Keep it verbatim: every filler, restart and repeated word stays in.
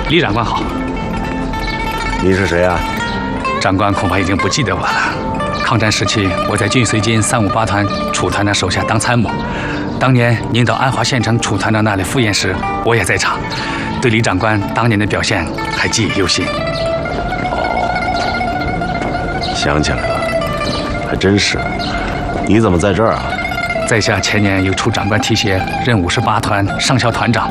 李长官好。 你是谁啊？ 长官恐怕已经不记得我了。抗战时期，我在军绥军三五八团楚团长手下当参谋。当年您到安华县城楚团长那里赴宴时，我也在场，对李长官当年的表现还记忆犹新。 哦，想起来了，还真是。你怎么在这儿啊？ 在下前年由楚长官提携任五十八团上校团长，